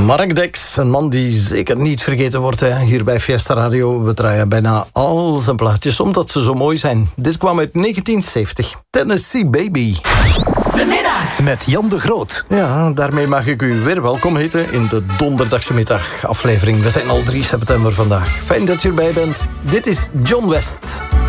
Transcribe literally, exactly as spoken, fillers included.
Mark Dex, een man die zeker niet vergeten wordt hè, hier bij Fiesta Radio. We draaien bijna al zijn plaatjes, omdat ze zo mooi zijn. Dit kwam uit negentien zeventig. Tennessee Baby. De middag met Jan de Groot. Ja, daarmee mag ik u weer welkom heten in de donderdagse middagaflevering. We zijn al drie september vandaag. Fijn dat je erbij bent. Dit is John West.